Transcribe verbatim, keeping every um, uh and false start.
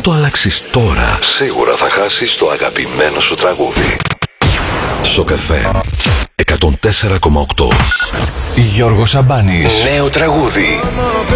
το αλλάξεις τώρα, σίγουρα θα χάσεις το αγαπημένο σου τραγούδι. Σοκ εφ εμ εκατόν τέσσερα κόμμα οκτώ. Γιώργος Σαμπάνης. Νέο τραγούδι.